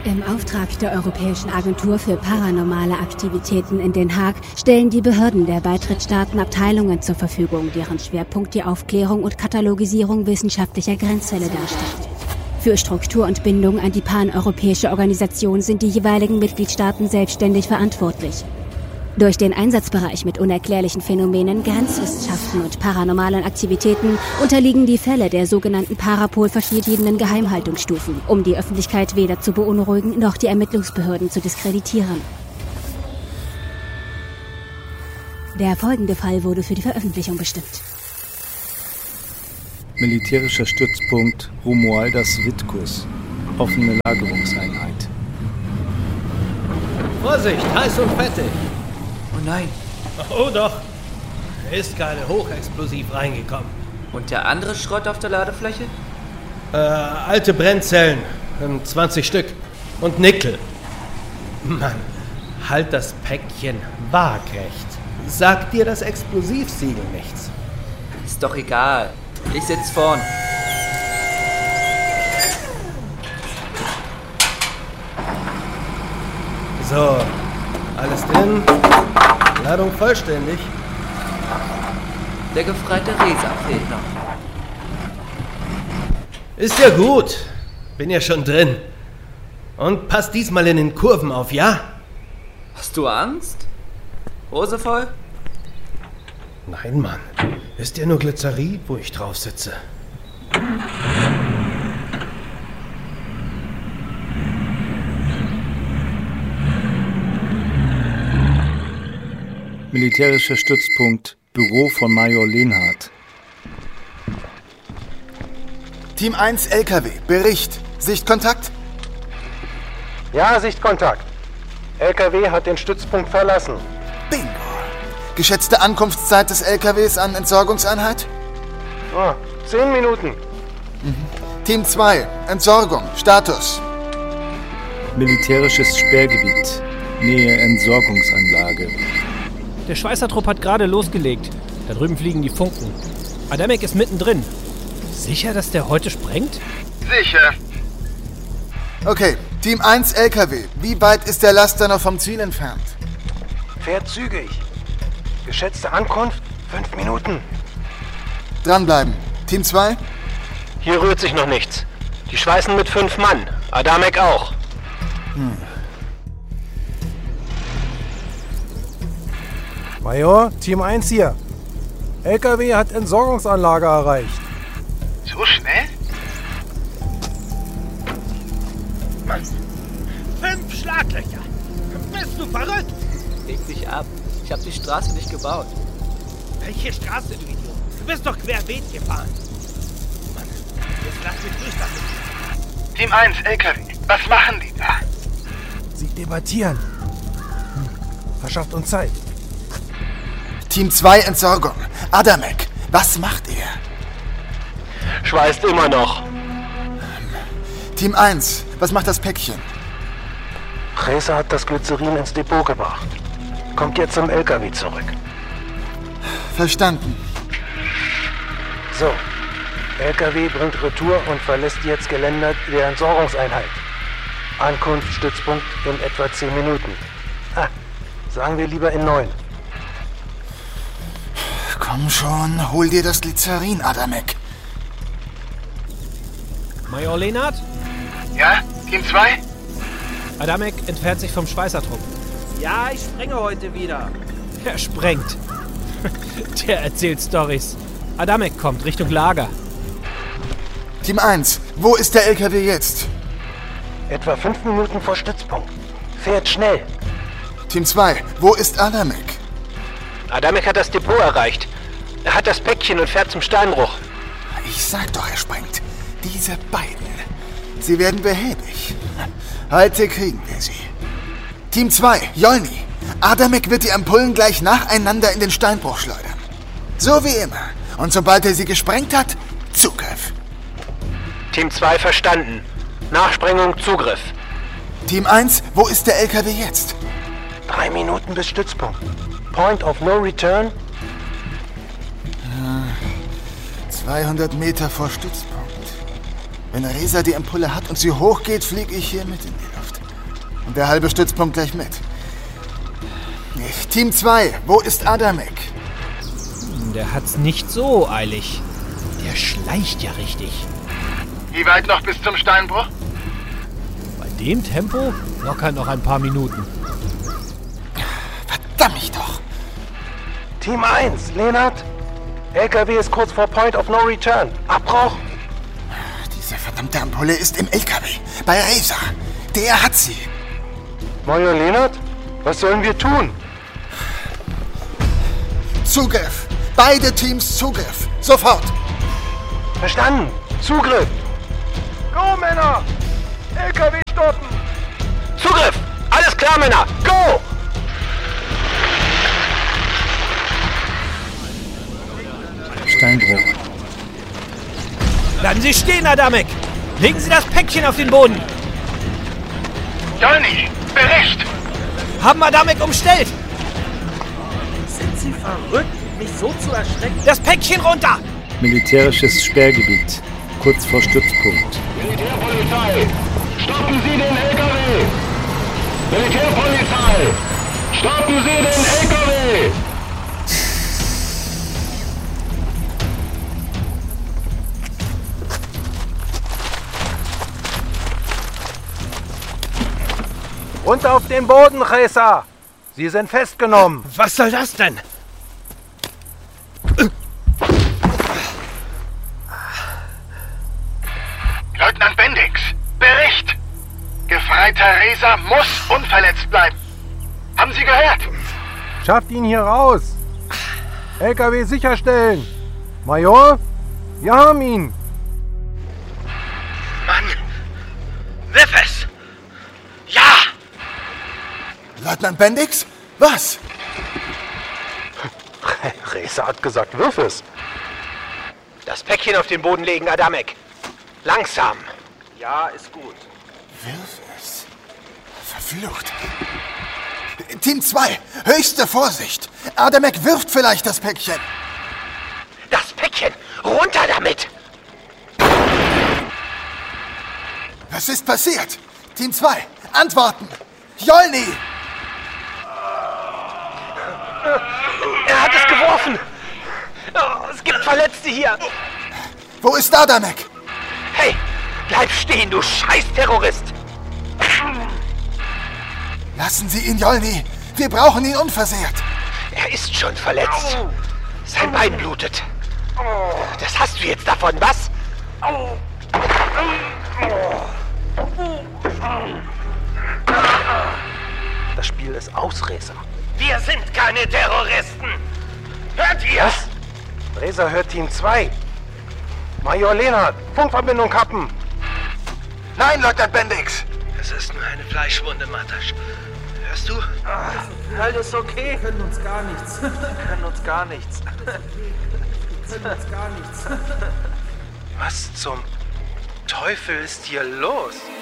Im Auftrag der Europäischen Agentur für paranormale Aktivitäten in Den Haag stellen die Behörden der Beitrittsstaaten Abteilungen zur Verfügung, deren Schwerpunkt die Aufklärung und Katalogisierung wissenschaftlicher Grenzfälle darstellt. Für Struktur und Bindung an die paneuropäische Organisation sind die jeweiligen Mitgliedstaaten selbstständig verantwortlich. Durch den Einsatzbereich mit unerklärlichen Phänomenen, Grenzwissenschaften und paranormalen Aktivitäten unterliegen die Fälle der sogenannten Parapol verschiedenen Geheimhaltungsstufen, um die Öffentlichkeit weder zu beunruhigen noch die Ermittlungsbehörden zu diskreditieren. Der folgende Fall wurde für die Veröffentlichung bestimmt. Militärischer Stützpunkt Romualdas Vitkus. Offene Lagerungseinheit. Vorsicht, heiß und fettig! Oh nein. Oh doch. Da ist gerade hochexplosiv reingekommen. Und der andere Schrott auf der Ladefläche? Alte Brennzellen. 20 Stück. Und Nickel. Mann, halt das Päckchen waagrecht. Sagt dir das Explosivsiegel nichts? Ist doch egal. Ich sitz vorn. So, alles drin. Ladung vollständig. Der gefreite Resa fehlt noch. Ist ja gut. Bin ja schon drin. Und pass diesmal in den Kurven auf, ja? Hast du Angst? Hose voll? Nein, Mann. Ist ja nur Glycerin, wo ich drauf sitze. Militärischer Stützpunkt Büro von Major Lehnhardt. Team 1 LKW, Bericht. Sichtkontakt? Ja, Sichtkontakt. LKW hat den Stützpunkt verlassen. Bingo. Geschätzte Ankunftszeit des LKWs an Entsorgungseinheit? 10 Minuten. Team 2, Entsorgung, Status. Militärisches Sperrgebiet. Nähe Entsorgungsanlage. Der Schweißertrupp hat gerade losgelegt. Da drüben fliegen die Funken. Adamek ist mittendrin. Sicher, dass der heute sprengt? Sicher. Okay, Team 1 LKW. Wie weit ist der Laster noch vom Ziel entfernt? Fährt zügig. Geschätzte Ankunft 5 Minuten. Dranbleiben. Team 2? Hier rührt sich noch nichts. Die schweißen mit 5 Mann. Adamek auch. Major, Team 1 hier. LKW hat Entsorgungsanlage erreicht. So schnell? Mann, 5 Schlaglöcher. Bist du verrückt? Leg dich ab. Ich hab die Straße nicht gebaut. Welche Straße, du Idiot? Du bist doch querbeet gefahren. Mann, jetzt lass mich durch damit. Team 1 LKW. Was machen die da? Sie debattieren. Verschafft uns Zeit. Team 2 Entsorgung. Adamek, was macht er? Schweißt immer noch. Team 1, was macht das Päckchen? Reza hat das Glycerin ins Depot gebracht. Kommt jetzt zum LKW zurück. Verstanden. So, LKW bringt Retour und verlässt jetzt Geländer der Entsorgungseinheit. Ankunft, Stützpunkt in etwa 10 Minuten. Sagen wir lieber in 9. Komm schon, hol dir das Glycerin, Adamek. Major Lehnhardt? Ja, Team 2? Adamek entfernt sich vom Schweißertrupp. Ja, ich sprenge heute wieder. Er sprengt. Der erzählt Storys. Adamek kommt Richtung Lager. Team 1, wo ist der LKW jetzt? Etwa 5 Minuten vor Stützpunkt. Fährt schnell. Team 2, wo ist Adamek? Adamek hat das Depot erreicht. Er hat das Päckchen und fährt zum Steinbruch. Ich sag doch, er sprengt. Diese beiden. Sie werden behäbig. Heute kriegen wir sie. Team 2, Jolny. Adamek wird die Ampullen gleich nacheinander in den Steinbruch schleudern. So wie immer. Und sobald er sie gesprengt hat, Zugriff. Team 2 verstanden. Nachsprengung, Zugriff. Team 1, wo ist der LKW jetzt? 3 Minuten bis Stützpunkt. Point of no return. 200 Meter vor Stützpunkt. Wenn Reza die Ampulle hat und sie hochgeht, fliege ich hier mit in die Luft. Und der halbe Stützpunkt gleich mit. Team 2, wo ist Adamek? Der hat's nicht so eilig. Der schleicht ja richtig. Wie weit noch bis zum Steinbruch? Bei dem Tempo locker noch ein paar Minuten. Verdammt doch! Team 1, Lennart. LKW ist kurz vor Point of No Return. Abbruch. Diese verdammte Ampulle ist im LKW. Bei Reza. Der hat sie. Major Lennart, was sollen wir tun? Zugriff. Beide Teams Zugriff. Sofort. Verstanden. Zugriff. Go, Männer! LKW stoppen! Zugriff! Alles klar, Männer! Go! Steinbruch. Bleiben Sie stehen, Adamek! Legen Sie das Päckchen auf den Boden! Jolny, Bericht! Haben Adamek umstellt! Sind Sie verrückt, mich so zu erschrecken? Das Päckchen runter! Militärisches Sperrgebiet. Kurz vor Stützpunkt. Militärpolizei! Stoppen Sie den LKW! Militärpolizei! Stoppen Sie den LKW! Runter auf den Boden, Reza! Sie sind festgenommen. Was soll das denn? Leutnant Bendix, Bericht! Gefreiter Reza muss unverletzt bleiben. Haben Sie gehört? Schafft ihn hier raus! LKW sicherstellen! Major, wir haben ihn! Mann! Wirf es! Ja! Leutnant Bendix? Was? Reza hat gesagt, wirf es. Das Päckchen auf den Boden legen, Adamek. Langsam. Ja, ist gut. Wirf es. Verflucht. Team 2, höchste Vorsicht. Adamek wirft vielleicht das Päckchen. Das Päckchen! Runter damit! Was ist passiert? Team 2, antworten! Jolny! Er hat es geworfen! Oh, es gibt Verletzte hier! Wo ist Adamek? Hey! Bleib stehen, du Scheiß-Terrorist! Lassen Sie ihn, Jolny. Wir brauchen ihn unversehrt. Er ist schon verletzt. Sein Bein blutet. Das hast du jetzt davon, was? Das Spiel ist aus, Reza. Wir sind keine Terroristen! Hört ihr? Was? Reza hört Team 2. Major Lennart, Funkverbindung kappen. Nein, Leutnant Bendix. Es ist nur eine Fleischwunde, Matasch. Hörst du? Alles okay. Wir können uns gar nichts. Was zum Teufel ist hier los?